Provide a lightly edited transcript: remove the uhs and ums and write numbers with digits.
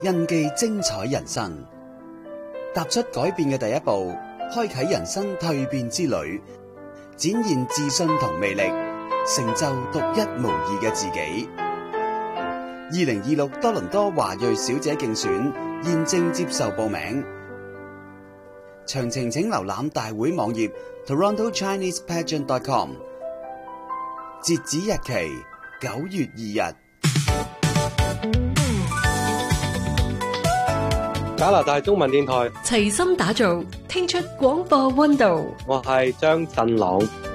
印記精彩人生，踏出改變嘅第一步，開啟人生蛻變之旅，展現自信同魅力，成就獨一無二嘅自己。2026多倫多華裔小姐競選現正接受報名，詳情請瀏覽大會網頁 TorontoChinesePageant.com， 截止日期9月2日。 加拿大中文電台齊心打造，聽出廣播溫度。 我係張振朗。